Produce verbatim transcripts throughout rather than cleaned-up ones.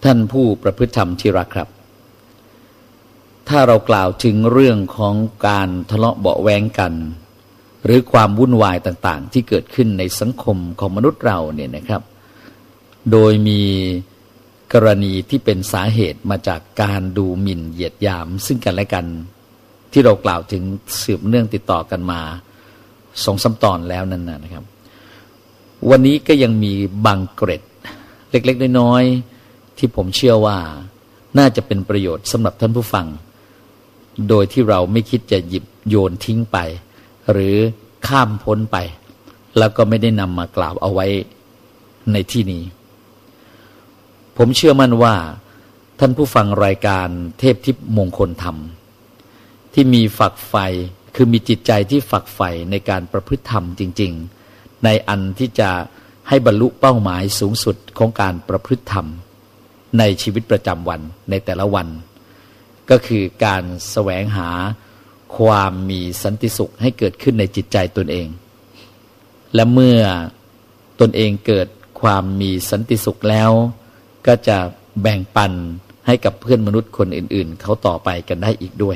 ท่านผู้ประพฤติธรรมที่รักครับถ้าเรากล่าวถึงเรื่องของการทะเลาะเบาะแว้งกันหรือความวุ่นวายต่างๆที่เกิดขึ้นในสังคมของมนุษย์เราเนี่ยนะครับโดยมีกรณีที่เป็นสาเหตุมาจากการดูหมิ่นเหยียดหยามซึ่งกันและกันที่เรากล่าวถึงสืบเนื่องติดต่อกันมาสองสามตอนแล้วนั่นนะครับวันนี้ก็ยังมีบางเกร็ดเล็กๆน้อยๆที่ผมเชื่อว่าน่าจะเป็นประโยชน์สำหรับท่านผู้ฟังโดยที่เราไม่คิดจะหยิบโยนทิ้งไปหรือข้ามพ้นไปแล้วก็ไม่ได้นำมากล่าวเอาไว้ในที่นี้ผมเชื่อมั่นว่าท่านผู้ฟังรายการเทพทิพย์มงคลธรรมที่มีฝักใฝ่คือมีจิตใจที่ฝักใฝ่ในการประพฤติธรรมจริงๆในอันที่จะให้บรรลุเป้าหมายสูงสุดของการประพฤติธรรมในชีวิตประจำวันในแต่ละวันก็คือการแสวงหาความมีสันติสุขให้เกิดขึ้นในจิตใจตนเองและเมื่อตนเองเกิดความมีสันติสุขแล้วก็จะแบ่งปันให้กับเพื่อนมนุษย์คนอื่นๆเขาต่อไปกันได้อีกด้วย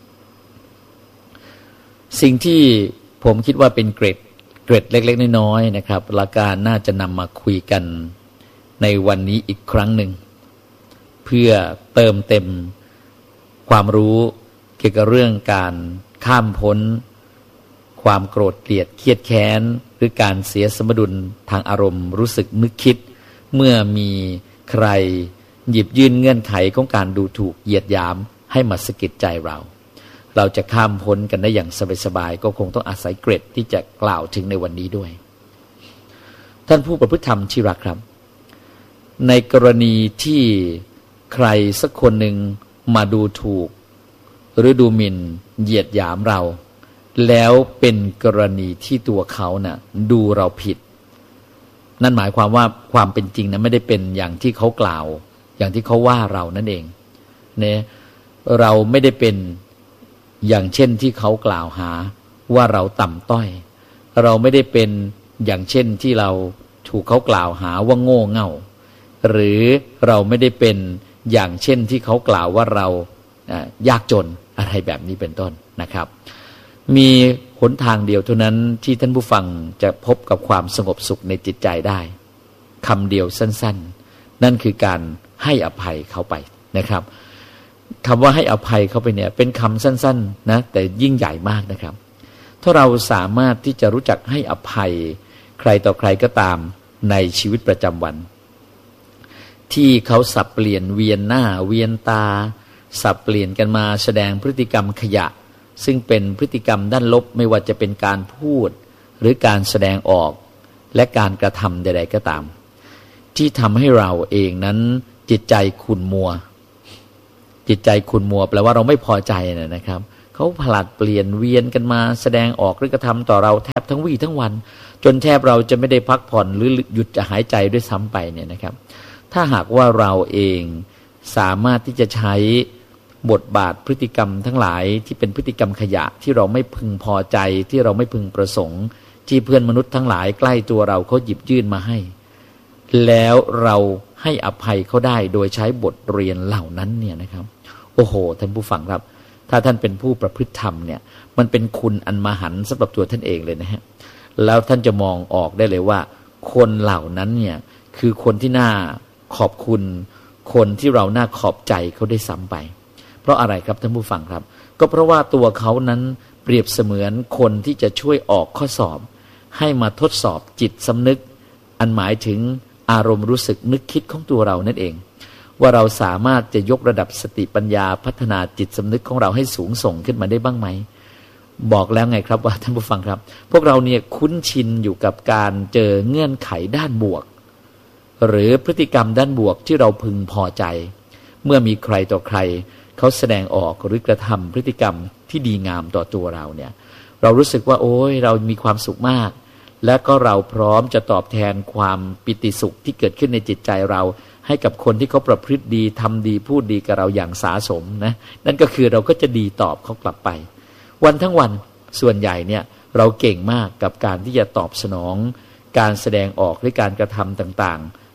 สิ่งที่ผมคิดว่าเป็นเกร็ดเกร็ดเล็กๆน้อยๆนะครับหลักการน่าจะนำมาคุยกันในวันนี้อีกครั้งหนึ่งเพื่อเติมเต็มความรู้เกี่ยวกับเรื่องการข้ามพ้นความโกรธเกลียดเครียดแค้นหรือการเสียสมดุลทางอารมณ์รู้สึกนึกคิดเมื่อมีใครหยิบยื่นเงื่อนไขของการดูถูกเหยียดหยามให้มาสะกิดใจเราเราจะข้ามพ้นกันได้อย่างสบายๆก็คงต้องอาศัยเกร็ดที่จะกล่าวถึงในวันนี้ด้วยท่านผู้ประพฤติธรรมที่รักครับในกรณีที่ใครสักคนหนึ่งมาดูถูกหรือดูหมิ่นเหยียดหยามเราแล้วเป็นกรณีที่ตัวเขาน่ะดูเราผิดนั่นหมายความว่าความเป็นจริงนะไม่ได้เป็นอย่างที่เขากล่าวอย่างที่เขาว่าเรานั่นเองเนี่ยเราไม่ได้เป็นอย่างเช่นที่เขากล่าวหาว่าเราต่ำต้อยเราไม่ได้เป็นอย่างเช่นที่เราถูกเขากล่าวหาว่าโง่เง่าหรือเราไม่ได้เป็นอย่างเช่นที่เขากล่าวว่าเรายากจนอะไรแบบนี้เป็นต้นนะครับมีหนทางเดียวเท่านั้นที่ท่านผู้ฟังจะพบกับความสงบสุขในจิตใจได้คำเดียวสั้นๆนั่นคือการให้อภัยเขาไปนะครับคำว่าให้อภัยเขาไปเนี่ยเป็นคำสั้นๆนะแต่ยิ่งใหญ่มากนะครับถ้าเราสามารถที่จะรู้จักให้อภัยใครต่อใครก็ตามในชีวิตประจำวันที่เขาสับเปลี่ยนเวียนหน้าเวียนตาสับเปลี่ยนกันมาแสดงพฤติกรรมขยะซึ่งเป็นพฤติกรรมด้านลบไม่ว่าจะเป็นการพูดหรือการแสดงออกและการกระทำใดๆก็ตามที่ทำให้เราเองนั้นจิตใจขุ่นมัวจิตใจขุ่นมัวแปลว่าเราไม่พอใจนะครับเขาผลัดเปลี่ยนเวียนกันมาแสดงออกหรือกระทำต่อเราแทบทั้งวี่ทั้งวันจนแทบเราจะไม่ได้พักผ่อนหรือหยุดจะหายใจด้วยซ้ำไปเนี่ยนะครับถ้าหากว่าเราเองสามารถที่จะใช้บทบาทพฤติกรรมทั้งหลายที่เป็นพฤติกรรมขยะที่เราไม่พึงพอใจที่เราไม่พึงประสงค์ที่เพื่อนมนุษย์ทั้งหลายใกล้ตัวเราเขาหยิบยื่นมาให้แล้วเราให้อภัยเขาได้โดยใช้บทเรียนเหล่านั้นเนี่ยนะครับโอ้โหท่านผู้ฟังครับถ้าท่านเป็นผู้ประพฤติธรรมเนี่ยมันเป็นคุณอันมหันต์สำหรับตัวท่านเองเลยนะฮะแล้วท่านจะมองออกได้เลยว่าคนเหล่านั้นเนี่ยคือคนที่น่าขอบคุณคนที่เราน่าขอบใจเขาได้ซ้ำไปเพราะอะไรครับท่านผู้ฟังครับก็เพราะว่าตัวเขานั้นเปรียบเสมือนคนที่จะช่วยออกข้อสอบให้มาทดสอบจิตสำนึกอันหมายถึงอารมณ์รู้สึกนึกคิดของตัวเรานั่นเองว่าเราสามารถจะยกระดับสติปัญญาพัฒนาจิตสำนึกของเราให้สูงส่งขึ้นมาได้บ้างไหมบอกแล้วไงครับว่าท่านผู้ฟังครับพวกเราเนี่ยคุ้นชินอยู่กับการเจอเงื่อนไขด้านบวกหรือพฤติกรรมด้านบวกที่เราพึงพอใจเมื่อมีใครต่อใครเขาแสดงออกหรือกระทำพฤติกรรมที่ดีงามต่อตัวเราเนี่ยเรารู้สึกว่าโอ้ยเรามีความสุขมากและก็เราพร้อมจะตอบแทนความปิติสุขที่เกิดขึ้นในจิตใจเราให้กับคนที่เขาประพฤติดีทำดีพูดดีกับเราอย่างสาสมนะนั่นก็คือเราก็จะดีตอบเขากลับไปวันทั้งวันส่วนใหญ่เนี่ยเราเก่งมากกับการที่จะตอบสนองการแสดงออกหรือการกระทำต่างๆ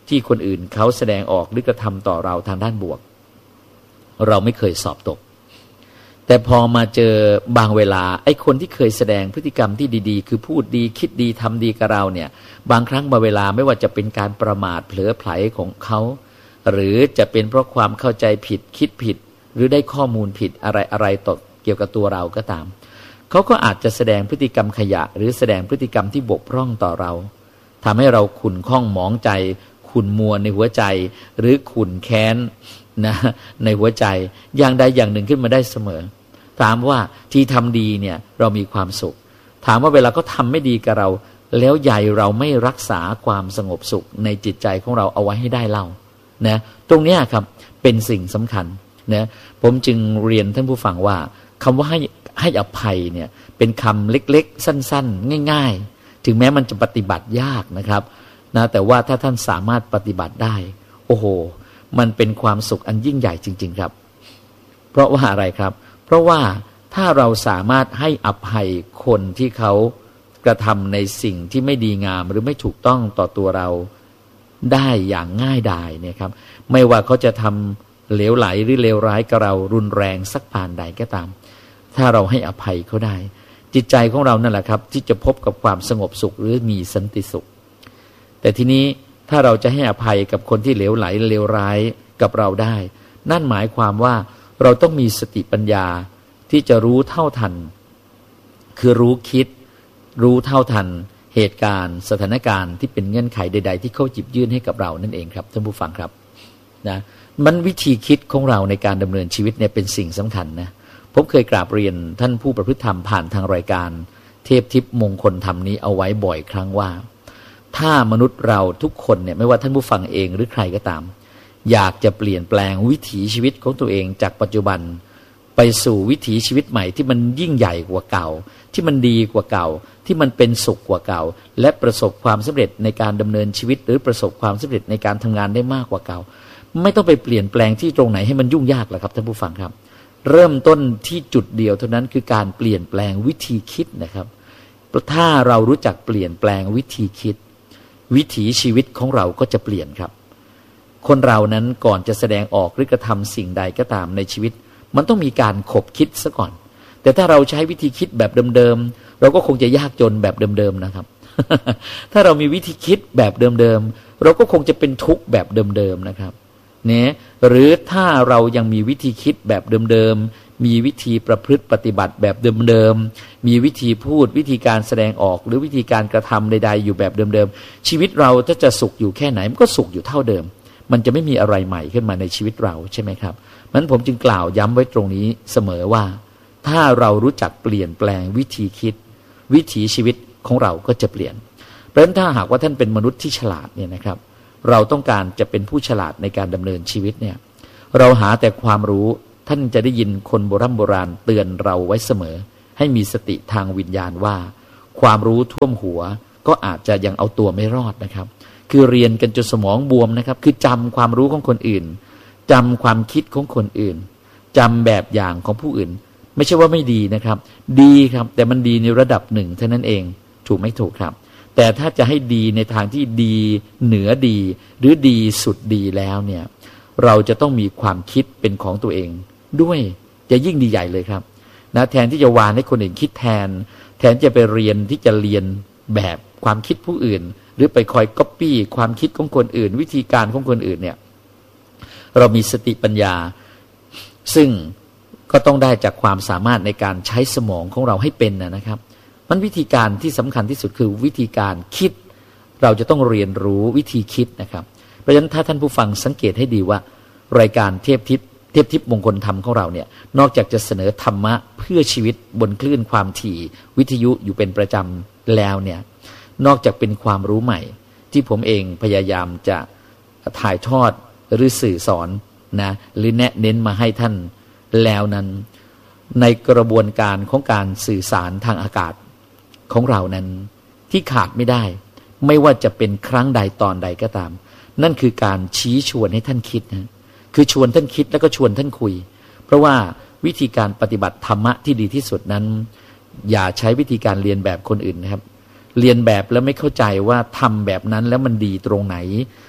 ที่คนอื่นเขาแสดงออกหรือกระทำต่อเราทางด้านบวกเราไม่เคยสอบตกแต่พอมาเจอบางเวลาไอ้คนที่เคยแสดงพฤติกรรมที่ดีๆคือพูดดีคิดดีทำดีกับเราเนี่ยบางครั้งบางเวลาไม่ว่าจะเป็นการประมาทเผลอไผลของเขาหรือจะเป็นเพราะความเข้าใจผิดคิดผิดหรือได้ข้อมูลผิดอะไรอะไรต่อเกี่ยวกับตัวเราก็ตามเขาก็อาจจะแสดงพฤติกรรมขยะหรือแสดงพฤติกรรมที่บกพร่องต่อเราทำให้เราขุ่นข้องหมองใจขุ่นมัวในหัวใจหรือขุ่นแค้นนะในหัวใจอย่างใดอย่างหนึ่งขึ้นมาได้เสมอถามว่าที่ทำดีเนี่ยเรามีความสุขถามว่าเวลาเขาทำไม่ดีกับเราแล้วใหญ่เราไม่รักษาความสงบสุขในจิตใจของเราเอาไว้ให้ได้เล่านะตรงนี้ครับเป็นสิ่งสำคัญนะผมจึงเรียนท่านผู้ฟังว่าคำว่าให้ให้อภัยเนี่ยเป็นคำเล็กๆสั้นๆง่ายๆถึงแม้มันจะปฏิบัติยากนะครับนะแต่ว่าถ้าท่านสามารถปฏิบัติได้โอ้โหมันเป็นความสุขอันยิ่งใหญ่จริงๆครับเพราะว่าอะไรครับเพราะว่าถ้าเราสามารถให้อภัยคนที่เขากระทำในสิ่งที่ไม่ดีงามหรือไม่ถูกต้องต่อตัวเราได้อย่างง่ายดายเนี่ยครับไม่ว่าเขาจะทำเหลวไหลหรือเลวร้ายกับเรารุนแรงสักปานใดก็ตามถ้าเราให้อภัยเขาได้จิตใจของเรานั่นแหละครับที่จะพบกับความสงบสุขหรือมีสันติสุขแต่ทีนี้ถ้าเราจะให้อภัยกับคนที่เหลวไหลเลวร้ายกับเราได้นั่นหมายความว่าเราต้องมีสติปัญญาที่จะรู้เท่าทันคือรู้คิดรู้เท่าทันเหตุการณ์สถานการณ์ที่เป็นเงื่อนไขใดๆที่เขาหยิบยื่นให้กับเรานั่นเองครับท่านผู้ฟังครับนะมันวิธีคิดของเราในการดำเนินชีวิตเนี่ยเป็นสิ่งสำคัญนะผมเคยกราบเรียนท่านผู้ประพฤติธรรมผ่านทางรายการเทพทิพย์มงคลธรรมนี้เอาไว้บ่อยครั้งว่าถ้ามนุษย์เราทุกคนเนี่ยไม่ว่าท่านผู้ฟังเองหรือใครก็ตามอยากจะเปลี่ยนแปลงวิถีชีวิตของตัวเองจากปัจจุบันไปสู่วิถีชีวิตใหม่ที่มันยิ่งใหญ่กว่าเก่าที่มันดีกว่าเก่าที่มันเป็นสุขกว่าเก่าและประสบความสำเร็จในการดำเนินชีวิตหรือประสบความสำเร็จในการทำงานได้มากกว่าเก่าไม่ต้องไปเปลี่ยนแปลงที่ตรงไหนให้มันยุ่งยากหรอกครับท่านผู้ฟังครับเริ่มต้นที่จุดเดียวเท่านั้นคือการเปลี่ยนแปลงวิธีคิดนะครับถ้าเรารู้จักเปลี่ยนแปลงวิธีคิดวิถีชีวิตของเราก็จะเปลี่ยนครับคนเรานั้นก่อนจะแสดงออกหรือกระทำสิ่งใดก็ตามในชีวิตมันต้องมีการขบคิดซะก่อนแต่ถ้าเราใช้วิธีคิดแบบเดิมๆเราก็คงจะยากจนแบบเดิมๆนะครับ ถ้าเรามีวิธีคิดแบบเดิมๆเราก็คงจะเป็นทุกข์แบบเดิมๆนะครับเนี่ยหรือถ้าเรายังมีวิธีคิดแบบเดิมๆมีวิธีประพฤติปฏิบัติแบบเดิมๆมีวิธีพูดวิธีการแสดงออกหรือวิธีการกระทำใดๆอยู่แบบเดิมๆชีวิตเราถ้าจะสุขอยู่แค่ไหนมันก็สุขอยู่เท่าเดิมมันจะไม่มีอะไรใหม่ขึ้นมาในชีวิตเราใช่ไหมครับนั้นผมจึงกล่าวย้ำไว้ตรงนี้เสมอว่าถ้าเรารู้จักเปลี่ยนแปลงวิธีคิดวิถีชีวิตของเราก็จะเปลี่ยนเพราะฉะนั้นถ้าหากว่าท่านเป็นมนุษย์ที่ฉลาดเนี่ยนะครับเราต้องการจะเป็นผู้ฉลาดในการดำเนินชีวิตเนี่ยเราหาแต่ความรู้ท่านจะได้ยินคนโบราณโบราณเตือนเราไว้เสมอให้มีสติทางวิญญาณว่าความรู้ท่วมหัวก็อาจจะยังเอาตัวไม่รอดนะครับคือเรียนกันจนสมองบวมนะครับคือจำความรู้ของคนอื่นจำความคิดของคนอื่นจำแบบอย่างของผู้อื่นไม่ใช่ว่าไม่ดีนะครับดีครับแต่มันดีในระดับหนึ่งเท่านั้นเองถูกไม่ถูกครับแต่ถ้าจะให้ดีในทางที่ดีเหนือดีหรือดีสุดดีแล้วเนี่ยเราจะต้องมีความคิดเป็นของตัวเองด้วยจะยิ่งดีใหญ่เลยครับนะแทนที่จะวานให้คนอื่นคิดแทนแทนจะไปเรียนที่จะเรียนแบบความคิดผู้อื่นหรือไปคอยก๊อปปี้ความคิดของคนอื่นวิธีการของคนอื่นเนี่ยเรามีสติปัญญาซึ่งก็ต้องได้จากความสามารถในการใช้สมองของเราให้เป็นนะครับมันวิธีการที่สำคัญที่สุดคือวิธีการคิดเราจะต้องเรียนรู้วิธีคิดนะครับเพราะฉะนั้นถ้าท่านผู้ฟังสังเกตให้ดีว่ารายการเทพทิพย์เทพทิพย์มงคลธรรมของเราเนี่ยนอกจากจะเสนอธรรมะเพื่อชีวิตบนคลื่นความถี่วิทยุอยู่เป็นประจำแล้วเนี่ยนอกจากเป็นความรู้ใหม่ที่ผมเองพยายามจะถ่ายทอดหรือสื่อสอนนะหรือแนะเน้นมาให้ท่านแล้วนั้นในกระบวนการของการสื่อสารทางอากาศของเรานั้นที่ขาดไม่ได้ไม่ว่าจะเป็นครั้งใดตอนใดก็ตามนั่นคือการชี้ชวนให้ท่านคิดนะคือชวนท่านคิดแล้วก็ชวนท่านคุยเพราะว่าวิธีการปฏิบัติธรรมะที่ดีที่สุดนั้นอย่าใช้วิธีการเรียนแบบคนอื่นนะครับเรียนแบบแล้วไม่เข้าใจว่าทำแบบนั้นแล้วมันดีตรงไหน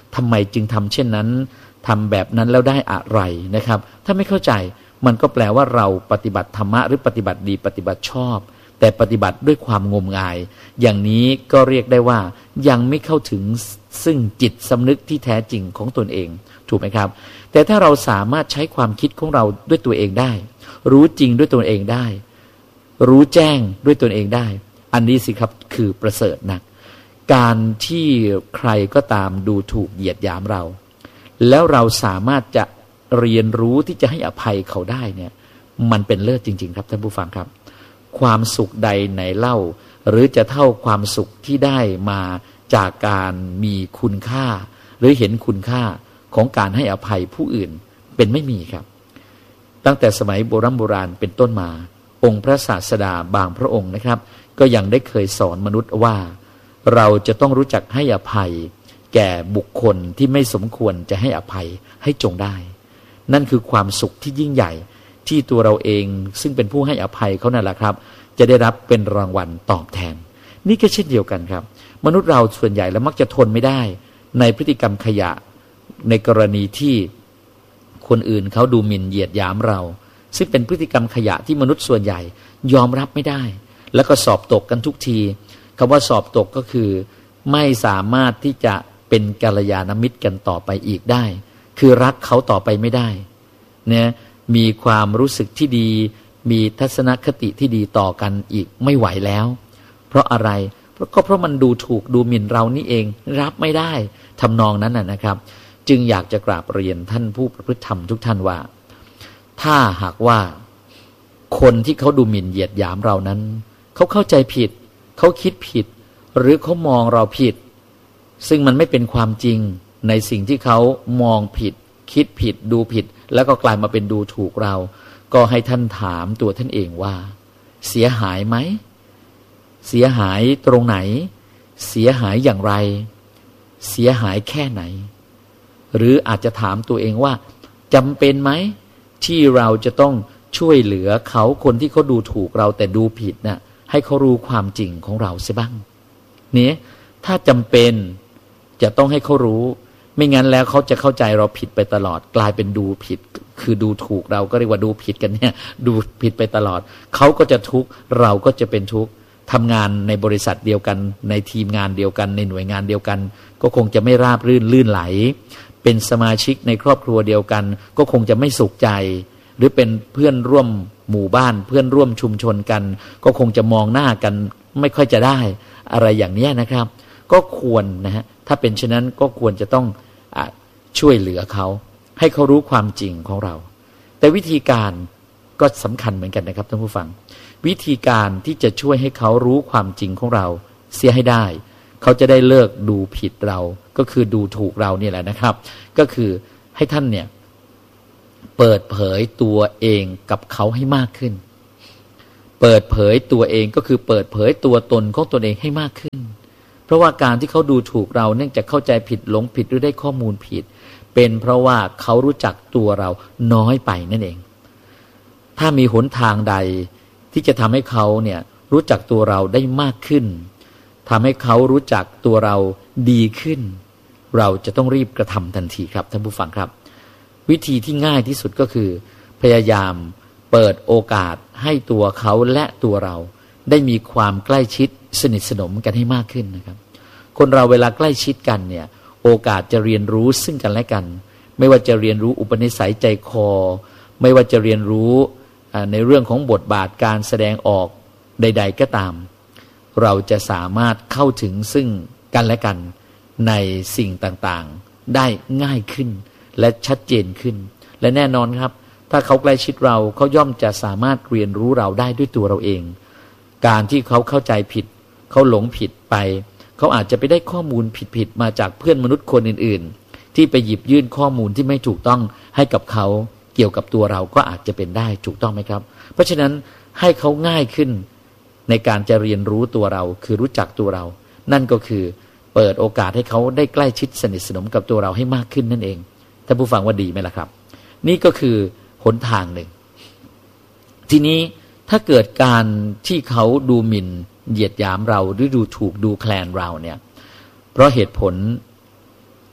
ทำไมจึงทำเช่นนั้นทำแบบนั้นแล้วได้อะไรนะครับถ้าไม่เข้าใจมันก็แปลว่าเราปฏิบัติธรรมะหรือปฏิบัติดีปฏิบัติชอบแต่ปฏิบัติด้วยความงมงายอย่างนี้ก็เรียกได้ว่ายังไม่เข้าถึงซึ่งจิตสำนึกที่แท้จริงของตนเองถูกไหมครับแต่ถ้าเราสามารถใช้ความคิดของเราด้วยตัวเองได้รู้จริงด้วยตัวเองได้รู้แจ้งด้วยตนเองได้อันนี้สิครับคือประเสริฐนักการที่ใครก็ตามดูถูกเหยียดหยามเราแล้วเราสามารถจะเรียนรู้ที่จะให้อภัยเขาได้เนี่ยมันเป็นเลิศจริงๆครับท่านผู้ฟังครับความสุขใดไหนเล่าหรือจะเท่าความสุขที่ได้มาจากการมีคุณค่าหรือเห็นคุณค่าของการให้อภัยผู้อื่นเป็นไม่มีครับตั้งแต่สมัยโบราณโบราณเป็นต้นมาองค์พระศาสดาบางพระองค์นะครับก็ยังได้เคยสอนมนุษย์ว่าเราจะต้องรู้จักให้อภัยแก่บุคคลที่ไม่สมควรจะให้อภัยให้จงได้นั่นคือความสุขที่ยิ่งใหญ่ที่ตัวเราเองซึ่งเป็นผู้ให้อภัยเขานั่นแหละครับจะได้รับเป็นรางวัลตอบแทนนี่ก็เช่นเดียวกันครับมนุษย์เราส่วนใหญ่แล้วมักจะทนไม่ได้ในพฤติกรรมขยะในกรณีที่คนอื่นเขาดูหมิ่นเหยียดหยามเราซึ่งเป็นพฤติกรรมขยะที่มนุษย์ส่วนใหญ่ยอมรับไม่ได้แล้วก็สอบตกกันทุกทีคำว่าสอบตกก็คือไม่สามารถที่จะเป็นกัลยาณมิตรกันต่อไปอีกได้คือรักเขาต่อไปไม่ได้เนี่ยมีความรู้สึกที่ดีมีทัศนคติที่ดีต่อกันอีกไม่ไหวแล้วเพราะอะไรเพราะก็เพราะมันดูถูกดูหมิ่นเรานี่เองรับไม่ได้ทำนองนั้นนะครับจึงอยากจะกราบเรียนท่านผู้ประพฤติธรรมทุกท่านว่าถ้าหากว่าคนที่เขาดูหมิ่นเหยียดหยามเรานั้นเขาเข้าใจผิดเขาคิดผิดหรือเขามองเราผิดซึ่งมันไม่เป็นความจริงในสิ่งที่เขามองผิดคิดผิดดูผิดแล้วก็กลายมาเป็นดูถูกเราก็ให้ท่านถามตัวท่านเองว่าเสียหายไหมเสียหายตรงไหนเสียหายอย่างไรเสียหายแค่ไหนหรืออาจจะถามตัวเองว่าจำเป็นไหมที่เราจะต้องช่วยเหลือเขาคนที่เขาดูถูกเราแต่ดูผิดน่ะให้เขารู้ความจริงของเราเสียบ้างเนี่ยถ้าจำเป็นจะต้องให้เขารู้ไม่งั้นแล้วเขาจะเข้าใจเราผิดไปตลอดกลายเป็นดูผิดคือดูถูกเราก็เรียกว่าดูผิดกันเนี่ยดูผิดไปตลอดเขาก็จะทุกข์เราก็จะเป็นทุกข์ทำงานในบริษัทเดียวกันในทีมงานเดียวกันในหน่วยงานเดียวกันก็คงจะไม่ราบรื่นลื่นไหลเป็นสมาชิกในครอบครัวเดียวกันก็คงจะไม่สุขใจหรือเป็นเพื่อนร่วมหมู่บ้านเพื่อนร่วมชุมชนกันก็คงจะมองหน้ากันไม่ค่อยจะได้อะไรอย่างนี้นะครับก็ควรนะฮะถ้าเป็นเช่นนั้นก็ควรจะต้องอ่ะช่วยเหลือเขาให้เขารู้ความจริงของเราแต่วิธีการก็สำคัญเหมือนกันนะครับท่านผู้ฟังวิธีการที่จะช่วยให้เขารู้ความจริงของเราเสียให้ได้เขาจะได้เลิกดูผิดเราก็คือดูถูกเราเนี่ยแหละนะครับก็คือให้ท่านเนี่ยเปิดเผยตัวเองกับเขาให้มากขึ้นเปิดเผยตัวเองก็คือเปิดเผยตัวตนของตนเองให้มากขึ้นเพราะว่าการที่เขาดูถูกเราเนื่องจากเข้าใจผิดหลงผิดหรือได้ข้อมูลผิดเป็นเพราะว่าเขารู้จักตัวเราน้อยไปนั่นเองถ้ามีหนทางใดที่จะทำให้เขาเนี่ยรู้จักตัวเราได้มากขึ้นทำให้เขารู้จักตัวเราดีขึ้นเราจะต้องรีบกระทำทันทีครับท่านผู้ฟังครับวิธีที่ง่ายที่สุดก็คือพยายามเปิดโอกาสให้ตัวเขาและตัวเราได้มีความใกล้ชิดสนิทสนมกันให้มากขึ้นนะครับคนเราเวลาใกล้ชิดกันเนี่ยโอกาสจะเรียนรู้ซึ่งกันและกันไม่ว่าจะเรียนรู้อุปนิสัยใจคอไม่ว่าจะเรียนรู้ในเรื่องของบทบาทการแสดงออกใดๆก็ตามเราจะสามารถเข้าถึงซึ่งกันและกันในสิ่งต่างๆได้ง่ายขึ้นและชัดเจนขึ้นและแน่นอนครับถ้าเขาใกล้ชิดเราเขาย่อมจะสามารถเรียนรู้เราได้ด้วยตัวเราเองการที่เขาเข้าใจผิดเขาหลงผิดไปเขาอาจจะไปได้ข้อมูลผิดๆมาจากเพื่อนมนุษย์คนอื่นๆที่ไปหยิบยื่นข้อมูลที่ไม่ถูกต้องให้กับเขาเกี่ยวกับตัวเราก็อาจจะเป็นได้ถูกต้องไหมครับเพราะฉะนั้นให้เขาง่ายขึ้นในการจะเรียนรู้ตัวเราคือรู้จักตัวเรานั่นก็คือเปิดโอกาสให้เขาได้ใกล้ชิดสนิทสนมกับตัวเราให้มากขึ้นนั่นเองท่านผู้ฟังว่าดีไหมล่ะครับนี่ก็คือหนทางหนึ่งทีนี้ถ้าเกิดการที่เขาดูหมิ่นเหยียดหยามเราหรือดูถูกดูแคลนเราเนี่ยเพราะเหตุผล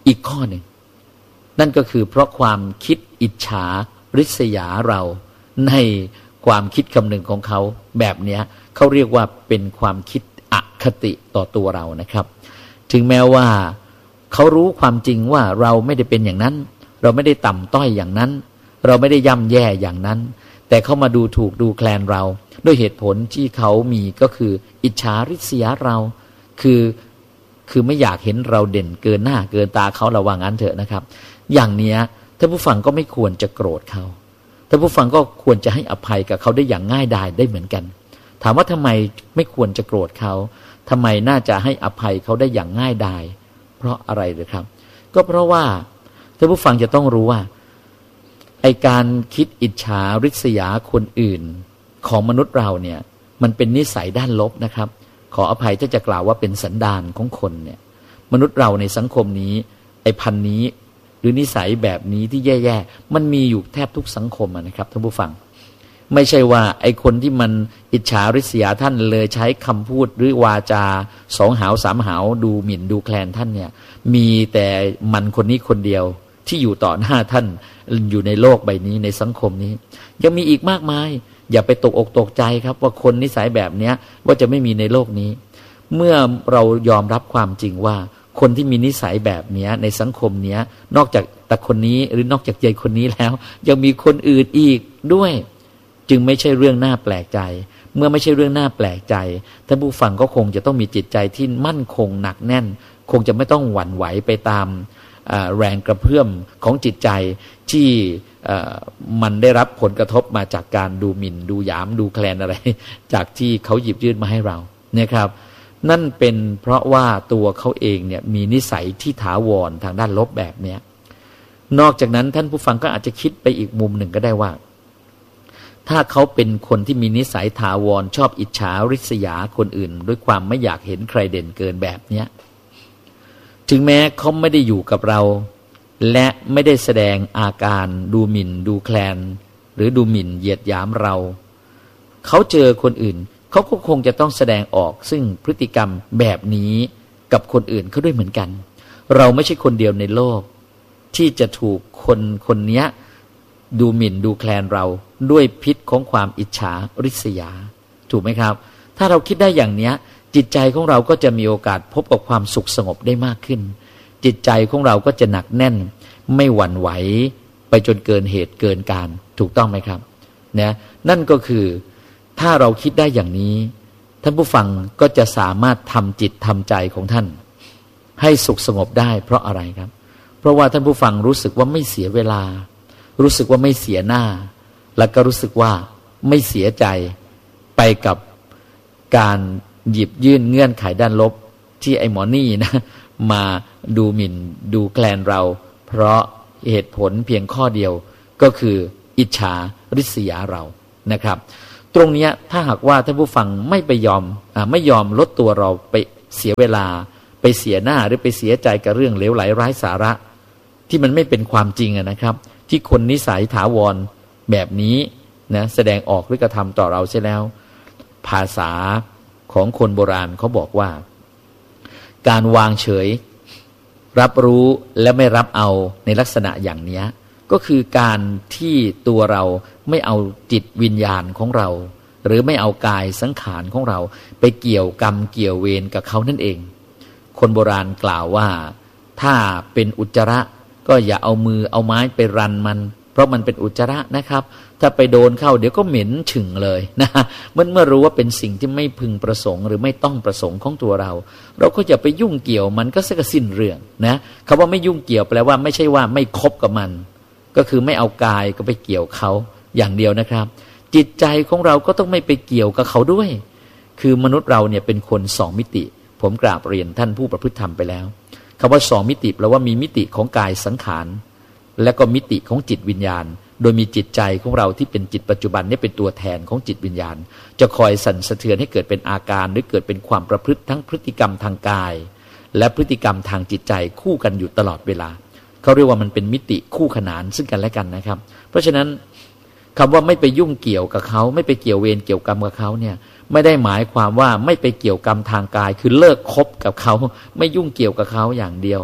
อีกข้อหนึ่งนั่นก็คือเพราะความคิดอิจฉาริษยาเราในความคิดคำนึงของเขาแบบนี้เขาเรียกว่าเป็นความคิดอคติต่อตัวเรานะครับถึงแม้ว่าเขารู้ความจริงว่าเราไม่ได้เป็นอย่างนั้นเราไม่ได้ต่ำต้อยอย่างนั้นเราไม่ได้ย่ำแย่อย่างนั้นแต่เขามาดูถูกดูแคลนเราด้วยเหตุผลที่เขามีก็คืออิจฉาริษยาเราคือคือไม่อยากเห็นเราเด่นเกินหน้าเกินตาเขาระวังงั้นเถอะนะครับอย่างเนี้ยท่านผู้ฟังก็ไม่ควรจะโกรธเขาท่านผู้ฟังก็ควรจะให้อภัยกับเขาได้อย่างง่ายดายได้เหมือนกันถามว่าทำไมไม่ควรจะโกรธเขาทำไมน่าจะให้อภัยเขาได้อย่างง่ายดายเพราะอะไรหรือครับก็เพราะว่าท่านผู้ฟังจะต้องรู้ว่าไอการคิดอิจฉาริษยาคนอื่นของมนุษย์เราเนี่ยมันเป็นนิสัยด้านลบนะครับขออภัยถ้าจะกล่าวว่าเป็นสันดานของคนเนี่ยมนุษย์เราในสังคมนี้ไอพันนี้หรือนิสัยแบบนี้ที่แย่ๆมันมีอยู่แทบทุกสังคมนะครับท่านผู้ฟังไม่ใช่ว่าไอคนที่มันอิจฉาริษยาท่านเลยใช้คำพูดหรือวาจาสองหาวสามหาวดูหมิ่นดูแคลนท่านเนี่ยมีแต่มันคนนี้คนเดียวที่อยู่ต่อหน้าท่านอยู่ในโลกใบนี้ในสังคมนี้ยังมีอีกมากมายอย่าไปตกอกตกใจครับว่าคนนิสัยแบบนี้ว่าจะไม่มีในโลกนี้เมื่อเรายอมรับความจริงว่าคนที่มีนิสัยแบบนี้ในสังคมนี้นอกจากแต่คนนี้หรือนอกจากยายคนนี้แล้วยังมีคนอื่นอีกด้วยจึงไม่ใช่เรื่องน่าแปลกใจเมื่อไม่ใช่เรื่องน่าแปลกใจท่านผู้ฟังก็คงจะต้องมีจิตใจที่มั่นคงหนักแน่นคงจะไม่ต้องหวั่นไหวไปตามแรงกระเพื่อมของจิตใจที่มันได้รับผลกระทบมาจากการดูหมิ่นดูหยามดูแคลนอะไรจากที่เขาหยิบยื่นมาให้เรานะครับนั่นเป็นเพราะว่าตัวเขาเองเนี่ยมีนิสัยที่ถาวรทางด้านลบแบบเนี้ยนอกจากนั้นท่านผู้ฟังก็อาจจะคิดไปอีกมุมหนึ่งก็ได้ว่าถ้าเขาเป็นคนที่มีนิสัยถาวรชอบอิจฉาริษยาคนอื่นด้วยความไม่อยากเห็นใครเด่นเกินแบบเนี้ยถึงแม้เขาไม่ได้อยู่กับเราและไม่ได้แสดงอาการดูหมิ่นดูแคลนหรือดูหมิ่นเหยียดหยามเราเขาเจอคนอื่นเขาก็คงจะต้องแสดงออกซึ่งพฤติกรรมแบบนี้กับคนอื่นเขาด้วยเหมือนกันเราไม่ใช่คนเดียวในโลกที่จะถูกคนคนนี้ดูหมิ่นดูแคลนเราด้วยพิษของความอิจฉาริษยาถูกไหมครับถ้าเราคิดได้อย่างนี้จิตใจของเราก็จะมีโอกาสพบกับความสุขสงบได้มากขึ้นจิตใจของเราก็จะหนักแน่นไม่หวั่นไหวไปจนเกินเหตุเกินการถูกต้องไหมครับเนี่ยนั่นก็คือถ้าเราคิดได้อย่างนี้ท่านผู้ฟังก็จะสามารถทำจิตทำใจของท่านให้สุขสงบได้เพราะอะไรครับเพราะว่าท่านผู้ฟังรู้สึกว่าไม่เสียเวลารู้สึกว่าไม่เสียหน้าแล้วก็รู้สึกว่าไม่เสียใจไปกับการหยิบยื่นเงื่อนไขด้านลบที่ไอ้หมอนี่นะมาดูหมิ่นดูแคลนเราเพราะเหตุผลเพียงข้อเดียวก็คืออิจฉาริษยาเรานะครับตรงนี้ถ้าหากว่าท่านผู้ฟังไม่ไปยอมอ่าไม่ยอมลดตัวเราไปเสียเวลาไปเสียหน้าหรือไปเสียใจกับเรื่องเลวไหลไร้สาระที่มันไม่เป็นความจริงนะครับที่คนนิสัยถาวรแบบนี้นะแสดงออกหรือกระทำต่อเราใช่แล้วภาษาของคนโบราณเขาบอกว่าการวางเฉยรับรู้และไม่รับเอาในลักษณะอย่างนี้ก็คือการที่ตัวเราไม่เอาจิตวิญญาณของเราหรือไม่เอากายสังขารของเราไปเกี่ยวกรรมเกี่ยวเวรกับเขานั่นเองคนโบราณกล่าวว่าถ้าเป็นอุจจาระก็อย่าเอามือเอาไม้ไปรันมันเพราะมันเป็นอุจจาระนะครับถ้าไปโดนเข้าเดี๋ยวก็เหม็นฉึ่งเลยนะเมื่อเมื่อรู้ว่าเป็นสิ่งที่ไม่พึงประสงค์หรือไม่ต้องประสงค์ของตัวเราเราก็อย่าไปยุ่งเกี่ยวมันก็สักสิ้นเรื่องนะคำว่าไม่ยุ่งเกี่ยวแปลว่าไม่ใช่ว่าไม่คบกับมันก็คือไม่เอากายก็ไปเกี่ยวเขาอย่างเดียวนะครับจิตใจของเราก็ต้องไม่ไปเกี่ยวกับเขาด้วยคือมนุษย์เราเนี่ยเป็นคนสองมิติผมกราบเรียนท่านผู้ประพฤติธรรมไปแล้วคำว่าสองมิติแปลว่ามีมิติของกายสังขารและก็มิติของจิตวิญญาณโดยมีจิตใจของเราที่เป็นจิตปัจจุบันนี่เป็นตัวแทนของจิตวิญญาณจะคอยสั่นสะเทือนให้เกิดเป็นอาการหรือเกิดเป็นความประพฤติทั้งพฤติกรรมทางกายและพฤติกรรมทางจิตใจคู่กันอยู่ตลอดเวลาเขาเรียกว่ามันเป็นมิติคู่ขนานซึ่งกันและกันนะครับเพราะฉะนั้นคำว่าไม่ไปยุ่งเกี่ยวกับเขาไม่ไปเกี่ยวเวรเกี่ยวกรรมกับเขาเนี่ยไม่ได้หมายความว่าไม่ไปเกี่ยวกรรมทางกายคือเลิกคบกับเขาไม่ยุ่งเกี่ยวกับเขาอย่างเดียว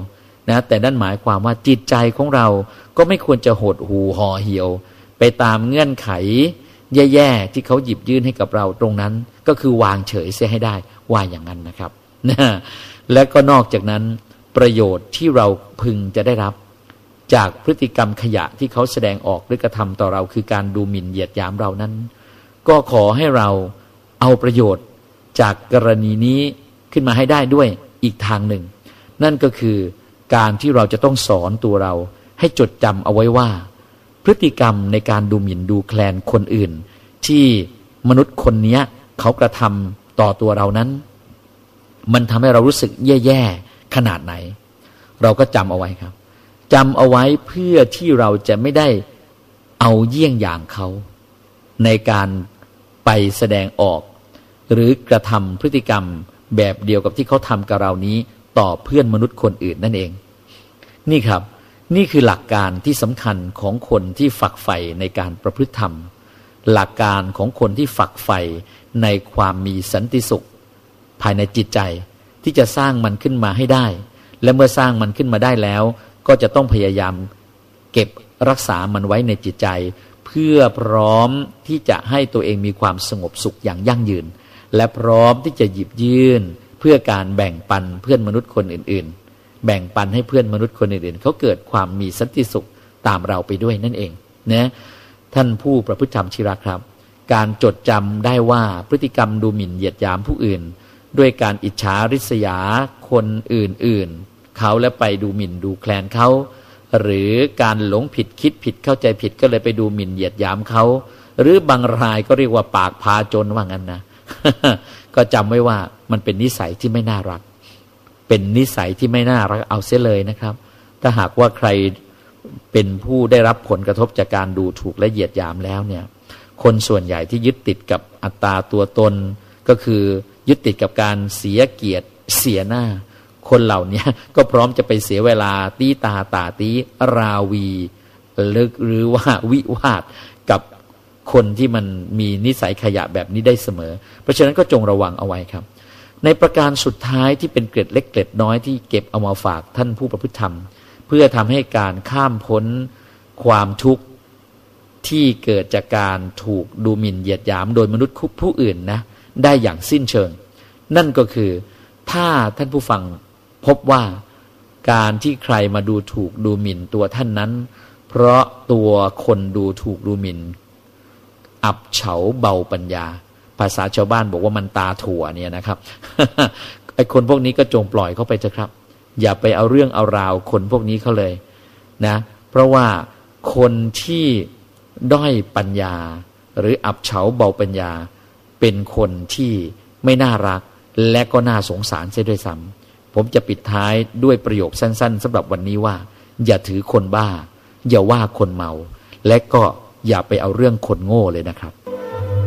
นะแต่นั่นหมายความว่าจิตใจของเราก็ไม่ควรจะหดหู่ห่อเหี่ยวไปตามเงื่อนไขแย่ๆที่เขาหยิบยื่นให้กับเราตรงนั้นก็คือวางเฉยเสียให้ได้ว่าอย่างนั้นนะครับนะและก็นอกจากนั้นประโยชน์ที่เราพึงจะได้รับจากพฤติกรรมขยะที่เขาแสดงออกหรือกระทำต่อเราคือการดูหมิ่นเหยียดหยามเรานั้นก็ขอให้เราเอาประโยชน์จากกรณีนี้ขึ้นมาให้ได้ด้วยอีกทางหนึ่งนั่นก็คือการที่เราจะต้องสอนตัวเราให้จดจำเอาไว้ว่าพฤติกรรมในการดูหมิ่นดูแคลนคนอื่นที่มนุษย์คนนี้เขากระทำต่อตัวเรานั้นมันทำให้เรารู้สึกแย่ๆขนาดไหนเราก็จำเอาไว้ครับจำเอาไว้เพื่อที่เราจะไม่ได้เอาเยี่ยงอย่างเขาในการไปแสดงออกหรือกระทำพฤติกรรมแบบเดียวกับที่เขาทำกับเรานี้ต่อเพื่อนมนุษย์คนอื่นนั่นเองนี่ครับนี่คือหลักการที่สำคัญของคนที่ฝักใฝ่ในการประพฤติธรรมหลักการของคนที่ฝักใฝ่ในความมีสันติสุขภายในจิตใจที่จะสร้างมันขึ้นมาให้ได้และเมื่อสร้างมันขึ้นมาได้แล้วก็จะต้องพยายามเก็บรักษามันไว้ในจิตใจเพื่อพร้อมที่จะให้ตัวเองมีความสงบสุขอย่างยั่งยืนและพร้อมที่จะหยิบยื่นเพื่อการแบ่งปันเพื่อนมนุษย์คนอื่นๆแบ่งปันให้เพื่อนมนุษย์คนอื่นๆเขาเกิดความมีสันติสุขตามเราไปด้วยนั่นเองนะท่านผู้ประพฤติธรรมชิระครับการจดจำได้ว่าพฤติกรรมดูหมิ่นเหยียดหยามผู้อื่นด้วยการอิจฉาริษยาคนอื่นๆเขาและไปดูหมิ่นดูแคลนเขาหรือการหลงผิดคิดผิดเข้าใจผิดก็เลยไปดูหมิ่นเหยียดหยามเขาหรือบางรายก็เรียกว่าปากพาจนว่างั้นนะ ก็จำไว้ว่ามันเป็นนิสัยที่ไม่น่ารักเป็นนิสัยที่ไม่น่ารักเอาเสียเลยนะครับถ้าหากว่าใครเป็นผู้ได้รับผลกระทบจากการดูถูกและเหยียดหยามแล้วเนี่ยคนส่วนใหญ่ที่ยึดติดกับอัตตาตัวตนก็คือยึดติดกับการเสียเกียรติเสียหน้าคนเหล่านี้ก็พร้อมจะไปเสียเวลาตีตาตาตีราวีลึกหรือว่าวิวาทกับคนที่มันมีนิสัยขยะแบบนี้ได้เสมอเพราะฉะนั้นก็จงระวังเอาไว้ครับในประการสุดท้ายที่เป็นเกร็ดเล็กเกร็ดน้อยที่เก็บเอามาฝากท่านผู้ประพฤติธรรมเพื่อทำให้การข้ามพ้นความทุกข์ที่เกิดจากการถูกดูหมิ่นเหยียดหยามโดยมนุษย์ผู้อื่นนะได้อย่างสิ้นเชิงนั่นก็คือถ้าท่านผู้ฟังพบว่าการที่ใครมาดูถูกดูหมิ่นตัวท่านนั้นเพราะตัวคนดูถูกดูหมิ่นอับเฉาเบาปัญญาภาษาชาวบ้านบอกว่ามันตาถั่วเนี่ยนะครับ ไอ้คนพวกนี้ก็จงปล่อยเขาไปเถอะครับอย่าไปเอาเรื่องเอาราวคนพวกนี้เขาเลยนะเพราะว่าคนที่ด้อยปัญญาหรืออับเฉาเบาปัญญาเป็นคนที่ไม่น่ารักและก็น่าสงสารเสียด้วยซ้ำผมจะปิดท้ายด้วยประโยคสั้นๆสำหรับวันนี้ว่าอย่าถือคนบ้าอย่าว่าคนเมาและก็อย่าไปเอาเรื่องคนโง่เลยนะครับ